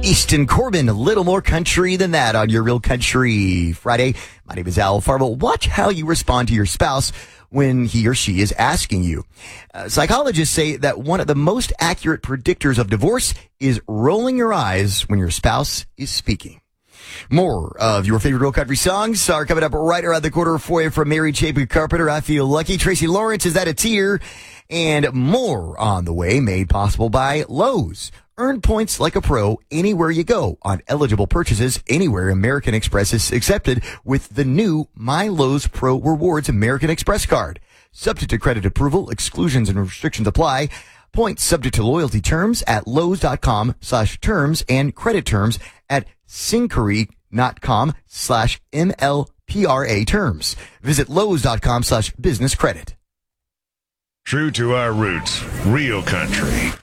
Easton Corbin, a little more country than that on your Real Country Friday. My name is Al Farwell. Watch how you respond to your spouse when he or she is asking you. Psychologists say that one of the most accurate predictors of divorce is rolling your eyes when your spouse is speaking. More of your favorite Real Country songs are coming up right around the corner for you from Mary Chapin Carpenter. I Feel Lucky. Tracy Lawrence, Is That a Tear? And more on the way, made possible by Lowe's. Earn points like a pro anywhere you go on eligible purchases anywhere American Express is accepted with the new My Lowe's Pro Rewards American Express card. Subject to credit approval, exclusions and restrictions apply. Points subject to loyalty terms at Lowe's.com/terms and credit terms at Synchrony.com/MLPRA terms. Visit Lowe's.com/business credit. True to our roots, Real Country.